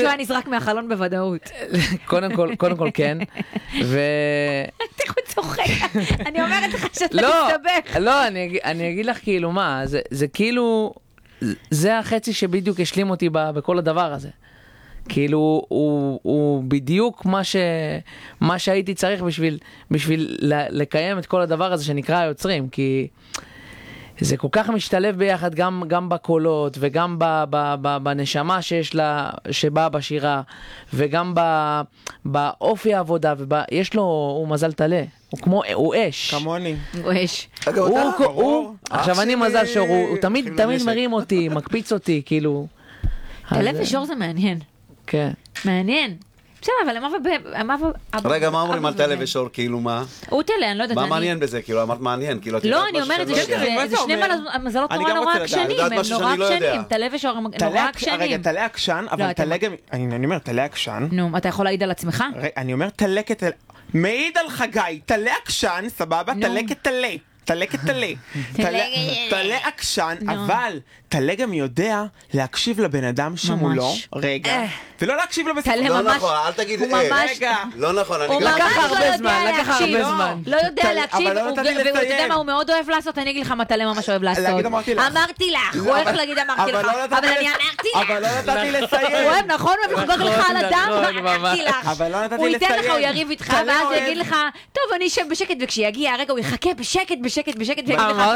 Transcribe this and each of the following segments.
שהוא היה נזרק מהחלון בוודאות. קודם כל כן. איך הוא צוחק? אני אומרת לך שאתה מסתבך. לא, אני אגיד לך כאילו מה, זה כאילו, זה החצי שבדיוק השלים אותי בכל הדבר הזה. כאילו, הוא בדיוק מה שהייתי צריך בשביל לקיים את כל הדבר הזה שנקרא היוצרים, כי זה כל כך משתלב ביחד גם בקולות וגם בנשמה שבאה בשירה, וגם באופי העבודה, יש לו, הוא מזל תלה, הוא אש. כמוני. הוא אש. עכשיו אני מזל שור, הוא תמיד מרים אותי, מקפיץ אותי, כאילו. תלה ושור זה מעניין. כן. מעניין. בסדר, אבל רגע, מה אומרים על תלה ושור, כאילו מה? הוא תלה, אני לא יודעת. מה מעניין בזה? כאילו, אמרת מעניין. לא, אני אומרת, זה שני מזלות נורא עקשנים, הם נורא עקשנים. תלה ושור הם נורא עקשנים. רגע, תלה עקשן, אבל תלה גם, אני אומר, תלה עקשן. נו, אתה יכול להעיד על עצמך? אני אומר, תלה כתלה. מעיד על חגי, תלה עקשן, סבבה, תלה כתלה. תלה כתלה. תלה עקשן, אבל תלה גם יודע להקשיב לבן אדם שמולו. רגע. ולא להקשיב לו בסוף. לא נכון, אל תגיד רגע. לא נכון, הוא לקח הרבה זמן. לא יודע להקשיב, ואתה יודע מה הוא מאוד אוהב לעשות? אני אגיד לך מה תלה ממש אוהב לעשות. אמרתי לך, הוא הולך להגיד אמרתי לך, אבל אני אמרתי לך. אבל לא נתתי לסיים. הוא אוהב, נכון? הוא אוהב לחגוג לך על הדם, אמרתי לך. אבל לא נתתי הוא ייתן לך, לסיים. הוא יריב איתך, ואז הוא יגיד לך, טוב, אני אשב בשקט, וכשיגיע הרגע הוא יחכה בשקט, ויגיד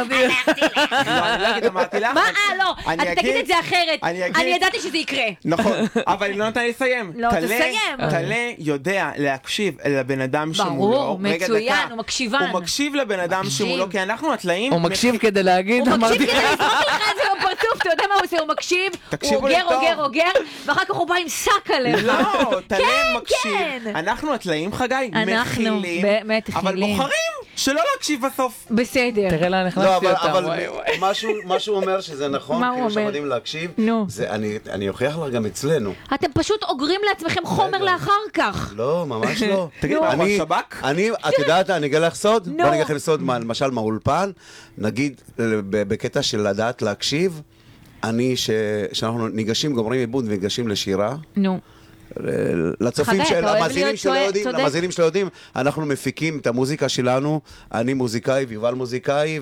לך, אמרתי לך. מה? לא, אתה תגיד את זה אחרת. אני ידעתי שזה יקרה. נכון, אבל היא לא נתן לי לסיים. לא, תסיים. תלה יודע להקשיב לבן אדם שמולו. ברור, מצוין, הוא מקשיבן. הוא מקשיב לבן אדם שמולו, כי אנחנו התלאים. הוא מקשיב כדי להגיד, הוא מקשיב כדי לזרוק לך את זה בפרצוף, אתה יודע מה הוא עושה? הוא מקשיב, הוא אוגר, ואחר כך הוא בא עם שק עליך. לא, תלה מקשיב. אנחנו התלאים, חגי, מכילים, באמת מכילים. אבל בוחרים שלא להקשיב בסוף. בסדר. תראה לאן לא, נכנסתי אותם. אבל משהו אומר שזה נכון, כאילו שמדהים להקשיב. אני אוכיח לך גם אצלנו. אתם פשוט אוגרים לעצמכם חומר לאחר כך. לא, ממש לא. תגיד, מה, שבק? את יודעת, אני אגלה לך סוד? בוא נגיד לכם סוד, למשל מהאולפן, נגיד בקטע של לדעת להקשיב, שאנחנו ניגשים, גומרים עיבוד וניגשים לשירה. נו. לצופים למאזינים שלא יודעים, אנחנו מפיקים את המוזיקה שלנו, אני מוזיקאי ויובל מוזיקאי,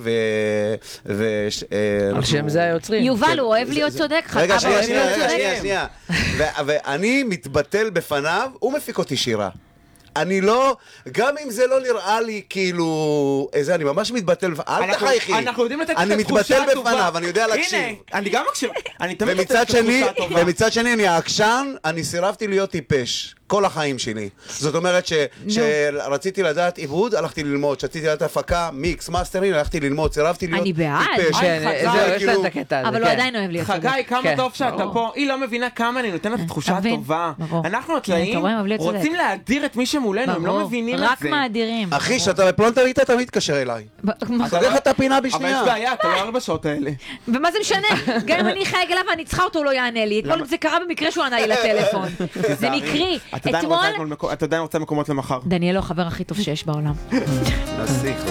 על שם זה היוצרים. יובל הוא אוהב להיות צודק. רגע, שנייה. ואני מתבטל בפניו, הוא מפיק אותי שירה. אני לא, גם אם זה לא נראה לי כאילו, איזה, אני ממש מתבטל, אל תחייכי. אנחנו יודעים לתת את אני התחושה מתבטל הטובה. בפניו, אני יודע להקשיב. הנה, אני גם מקשיב. אני תמיד לתת את התחושה הטובה. ומצד שני, אני העקשן, אני סירבתי להיות טיפש. כל החיים שלי. זאת אומרת שרציתי לדעת עיבוד, הלכתי ללמוד, שרציתי לדעת הפקה, מיקס, מאסטרין, הלכתי ללמוד, סירבתי להיות טיפש. אני בעד. זהו, יש להם את הקטע הזה. אבל הוא עדיין אוהב להיות צודק. חגי, כמה טוב שאתה פה. היא לא מבינה כמה אני נותנת את התחושה הטובה. אנחנו התלאים רוצים להדיר את מי שמולנו, הם לא מבינים את זה. רק מאדירים. אחי, שאתה בפלונטריטה, אתה מתקשר אליי. תלך את הפינה בשנייה. אבל יש בעיה, אתה לא 4 שעות האלה. ומה זה משנה? גם אם אני חייג אליו ואני צריכה אותו, הוא לא יענה לי. כל זה קרה במקרה שהוא ענה לי לטלפון. זה מקרי. אתה עדיין רוצה מקומות למחר. דניאל הוא החבר הכי טוב שיש בעולם. נסיך.